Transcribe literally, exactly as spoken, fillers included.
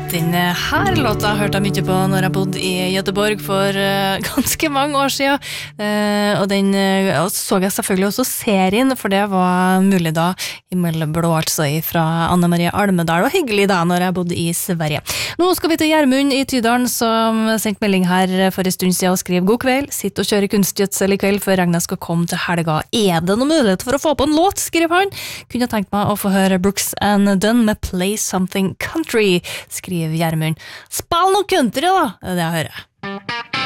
Den her låta hørte jeg mye på når jeg bodde i Göteborg for uh, ganske mange år siden. Uh, og den uh, så jeg selvfølgelig også serien, for det var mulig da, Himmelblå altså fra Anne Marie Almedal, og hyggelig da når jeg bodde i Sverige. Nå skal vi til Gjermund i Tydalen, som sendte melding her for en stund siden og skrev god kveld, sitt og kjøre kunstgjødsel i kveld før regnet skal komme til helga. Er det noen mulighet for å få på en låt, skriver han. Kunne tenkt meg å få høre Brooks and Dunn med Play Something Country, skriver Gjermund. Spill noe country da, det er det jeg hører.